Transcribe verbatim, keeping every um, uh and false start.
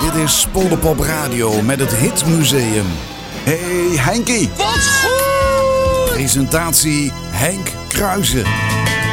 Dit is Polderpop Radio met het Hitmuseum. Hey Henkie. Wat goed! Presentatie Henk Kruijsen.